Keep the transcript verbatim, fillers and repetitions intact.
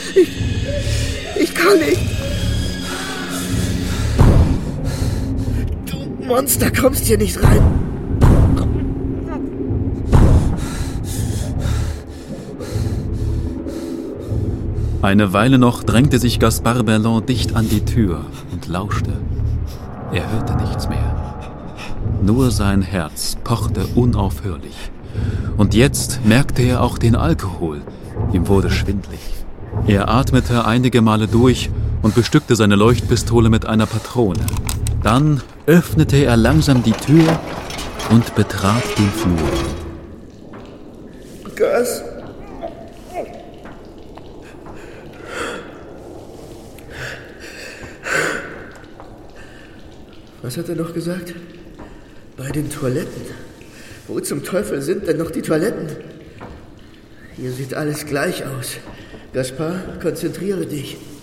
Ich, ich kann nicht. Du Monster, kommst hier nicht rein. Eine Weile noch drängte sich Gaspard Berland dicht an die Tür und lauschte. Er hörte nichts mehr. Nur sein Herz pochte unaufhörlich. Und jetzt merkte er auch den Alkohol. Ihm wurde schwindlig. Er atmete einige Male durch und bestückte seine Leuchtpistole mit einer Patrone. Dann öffnete er langsam die Tür und betrat den Flur. Gas. Was hat er noch gesagt? Bei den Toiletten. Wo zum Teufel sind denn noch die Toiletten? Hier sieht alles gleich aus. Gaspard, konzentriere dich.